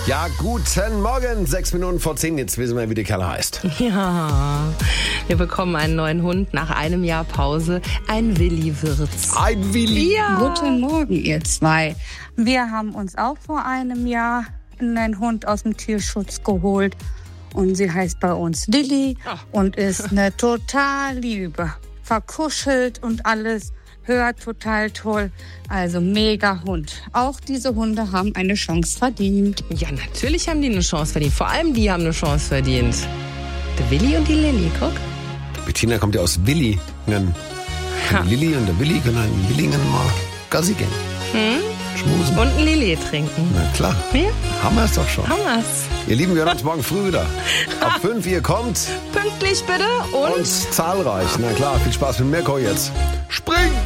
Ja, guten Morgen. 6 Minuten vor 10. Jetzt wissen wir, wie der Kerl heißt. Ja, wir bekommen einen neuen Hund nach einem Jahr Pause. Ein Willi-Wirz. Ein Willi. Ja. Guten Morgen, ihr zwei. Wir haben uns auch vor einem Jahr einen Hund aus dem Tierschutz geholt. Und sie heißt bei uns Lilly und ist eine total Liebe. Verkuschelt und alles. Hört total toll. Also mega Hund. Auch diese Hunde haben eine Chance verdient. Ja, natürlich haben die eine Chance verdient. Vor allem die haben eine Chance verdient. Der Willi und die Lilly, guck. Bettina kommt ja aus Willingen. Die Lilly und der Willi können in Willingen mal Gassi gehen. Schmusen. Und ein Lilly trinken. Na klar. Ja? Haben wir es doch schon. Haben wir's. Ihr Lieben, wir hören uns morgen früh wieder. Ab 5 ihr kommt. Pünktlich bitte Und zahlreich. Na klar, viel Spaß mit Mirko jetzt. Spring!